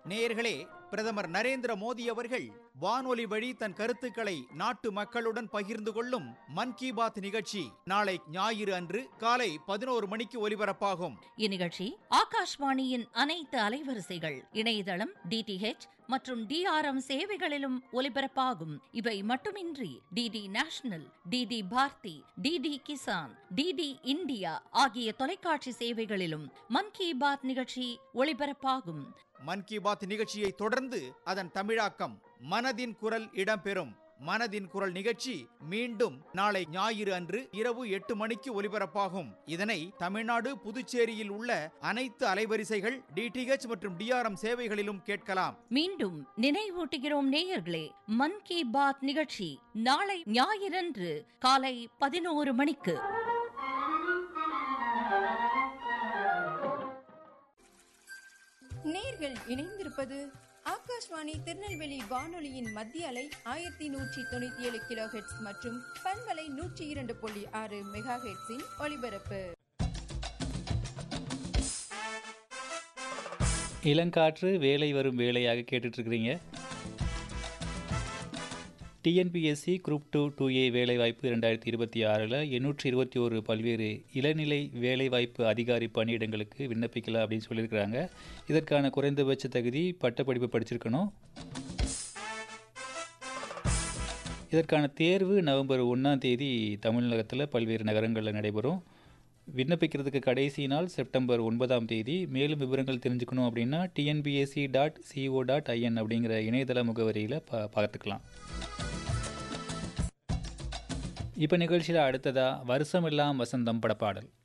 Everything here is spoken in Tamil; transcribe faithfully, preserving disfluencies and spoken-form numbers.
நேயர்களே, பிரதமர் நரேந்திர மோடி அவர்கள் வானொலி வழி தன் கருத்துக்களை நாட்டு மக்களுடன் பகிர்ந்து கொள்ளும் மன் கி பாத் நிகழ்ச்சி நாளை ஞாயிறு அன்று காலை பதினோரு மணிக்கு ஒலிபரப்பாகும். இந்நிகழ்ச்சி ஆகாஷ்வாணியின் அனைத்து அலைவரிசைகள், இணையதளம், டிடிஹெச் மற்றும் டிஆர்எம் சேவைகளிலும் ஒலிபரப்பாகும். இவை மட்டுமின்றி DD national, DD Bharathi, DD Kisan, DD India ஆகிய தொலைக்காட்சி சேவைகளிலும் மன் கி பாத் நிகழ்ச்சி ஒளிபரப்பாகும். மன் கி பாத் நிகழ்ச்சியை தொடர்ந்து அதன் தமிழாக்கம் மனதின் குரல் இடம்பெறும். மனதின் குரல் நிகழ்ச்சி மீண்டும் நாளை ஞாயிறு அன்று இரவு எட்டு மணிக்கு ஒலிபரப்பாகும். இதனை தமிழ்நாடு, புதுச்சேரியில் உள்ள அனைத்து அலைவரிசைகள், டிடிஹெச் மற்றும் டிஆர்எம் சேவைகளிலும் கேட்கலாம். மீண்டும் நினைவூட்டுகிறோம் நேயர்களே, மன் கி பாத் நிகழ்ச்சி நாளை ஞாயிறன்று காலை பதினோரு மணிக்கு. நேர்கள் இணைந்திருப்பது ஆகாஷ்வாணி திருநெல்வேலி வானொலியின் மத்திய அலை ஆயிரத்தி நூற்றி தொண்ணூத்தி ஏழு கிலோ ஹெர்ட்ஸ் மற்றும் பண்பலை நூற்றி இரண்டு புள்ளி ஆறு மெகா ஹெர்ட்ஸின் ஒலிபரப்பு. இளங்காற்று வேலை வரும் வேலையாக கேட்டுட்டு இருக்கிறீங்க. டிஎன்பிஎஸ்சி குரூப் டூ டூ ஏ வேலைவாய்ப்பு இரண்டாயிரத்தி இருபத்தி ஆறில் எண்ணூற்றி இருபத்தி ஒரு பல்வேறு இளநிலை வேலைவாய்ப்பு அதிகாரி பணியிடங்களுக்கு விண்ணப்பிக்கலாம் அப்படின்னு சொல்லியிருக்கிறாங்க. இதற்கான குறைந்தபட்ச தகுதி பட்டப்படிப்பு படிச்சிருக்கணும். இதற்கான தேர்வு நவம்பர் ஒன்றாம் தேதி தமிழகத்தில் பல்வேறு நகரங்களில் நடைபெறும். விண்ணப்பிக்கிறதுக்கு கடைசி நாள் செப்டம்பர் ஒன்பதாம் தேதி. மேலும் விவரங்கள் தெரிஞ்சுக்கணும் அப்படின்னா TNPSC dot CO dot IN அப்படிங்கிற இணையதள முகவரியில் பா பார்த்துக்கலாம். இப்போ நிகழ்ச்சியில் அடுத்ததாக வருஷமெல்லாம் வசந்தம் படப்பாடல்.